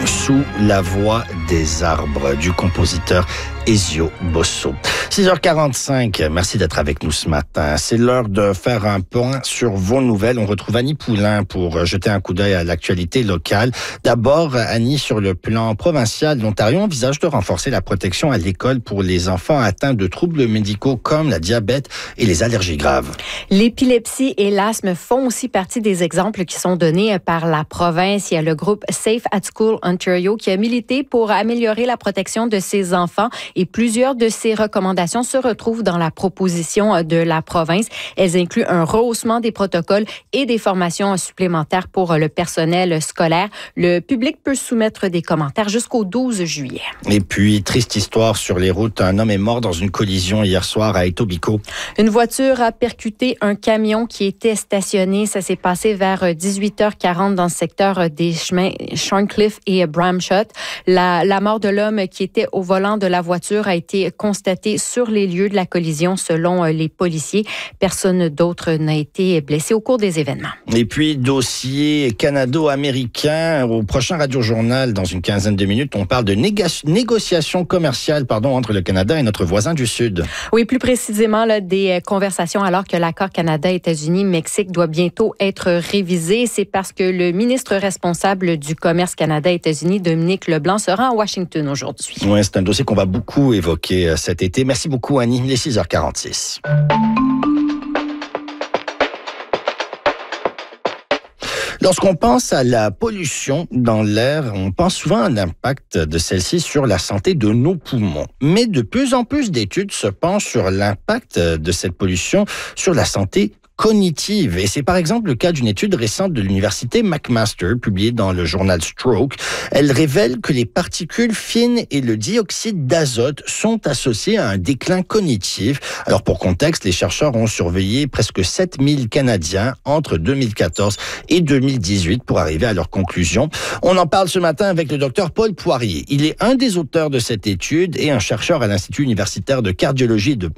Sous la voix des arbres du compositeur Ezio Bosso. 6h45, merci d'être avec nous ce matin. C'est l'heure de faire un point sur vos nouvelles. On retrouve Annie Poulain pour jeter un coup d'œil à l'actualité locale. D'abord, Annie, sur le plan provincial, l'Ontario envisage de renforcer la protection à l'école pour les enfants atteints de troubles médicaux comme la diabète et les allergies graves. L'épilepsie et l'asthme font aussi partie des exemples qui sont donnés par la province. Il y a le groupe Safe at School Ontario qui a milité pour améliorer la protection de ses enfants et plusieurs de ces recommandations se retrouvent dans la proposition de la province. Elles incluent un rehaussement des protocoles et des formations supplémentaires pour le personnel scolaire. Le public peut soumettre des commentaires jusqu'au 12 juillet. Et puis, triste histoire sur les routes. Un homme est mort dans une collision hier soir à Etobicoke. Une voiture a percuté un camion qui était stationné. Ça s'est passé vers 18h40 dans le secteur des chemins Shorncliffe et Bramshot. La mort de l'homme qui était au volant de la voiture a été constatée sur les lieux de la collision selon les policiers. Personne d'autre n'a été blessé au cours des événements. Et puis, dossier canado-américain. Au prochain Radio-Journal, dans une quinzaine de minutes, on parle de négociations commerciales entre le Canada et notre voisin du Sud. Oui, plus précisément des conversations alors que l'accord Canada-États-Unis-Mexique doit bientôt être révisé. C'est parce que le ministre responsable du commerce Canada-États-Unis, Dominique Leblanc, sera à Washington aujourd'hui. Oui, c'est un dossier qu'on va beaucoup évoquer cet été. Merci beaucoup, Annie. Il est 6h46. Lorsqu'on pense à la pollution dans l'air, on pense souvent à l'impact de celle-ci sur la santé de nos poumons. Mais de plus en plus d'études se penchent sur l'impact de cette pollution sur la santé cognitive. Et c'est par exemple le cas d'une étude récente de l'université McMaster, publiée dans le journal Stroke. Elle révèle que les particules fines et le dioxyde d'azote sont associés à un déclin cognitif. Alors pour contexte, les chercheurs ont surveillé presque 7000 Canadiens entre 2014 et 2018 pour arriver à leur conclusion. On en parle ce matin avec le docteur Paul Poirier. Il est un des auteurs de cette étude et un chercheur à l'Institut universitaire de cardiologie et de